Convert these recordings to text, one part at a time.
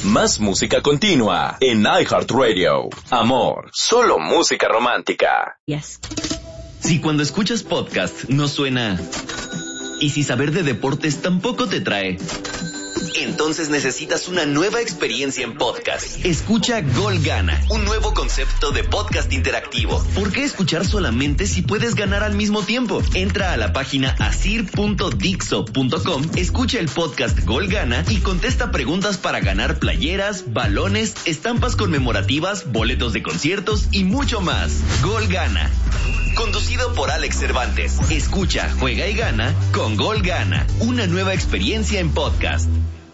Más música continua en iHeartRadio. Amor, solo música romántica. Yes. Si cuando escuchas podcast no suena... Y si saber de deportes tampoco te trae... Entonces necesitas una nueva experiencia en podcast. Escucha Gol Gana, un nuevo concepto de podcast interactivo. ¿Por qué escuchar solamente si puedes ganar al mismo tiempo? Entra a la página asir.dixo.com, escucha el podcast Gol Gana y contesta preguntas para ganar playeras, balones, estampas conmemorativas, boletos de conciertos y mucho más. Gol Gana. Conducido por Alex Cervantes. Escucha, juega y gana con Gol Gana. Una nueva experiencia en podcast.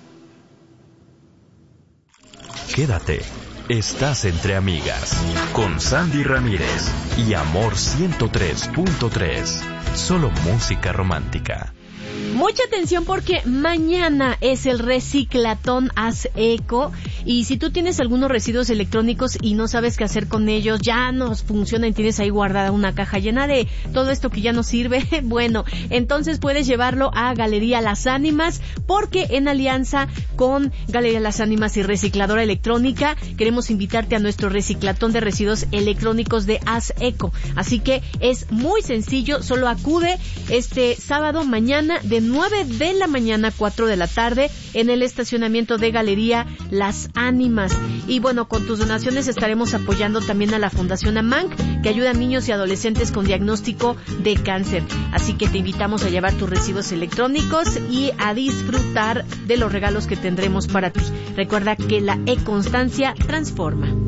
Quédate, estás entre amigas, con Sandy Ramírez y Amor 103.3, solo música romántica. Mucha atención porque mañana es el Reciclatón Haz Eco y si tú tienes algunos residuos electrónicos y no sabes qué hacer con ellos, ya no funcionan, tienes ahí guardada una caja llena de todo esto que ya no sirve, bueno, entonces puedes llevarlo a Galería Las Ánimas porque en alianza con Galería Las Ánimas y Recicladora Electrónica queremos invitarte a nuestro Reciclatón de Residuos Electrónicos de Haz Eco, así que es muy sencillo, solo acude este sábado mañana de 9 de la mañana a 4 de la tarde en el estacionamiento de Galería Las Ánimas. Y bueno, con tus donaciones estaremos apoyando también a la Fundación AMANC, que ayuda a niños y adolescentes con diagnóstico de cáncer. Así que te invitamos a llevar tus residuos electrónicos y a disfrutar de los regalos que tendremos para ti. Recuerda que la e-constancia transforma.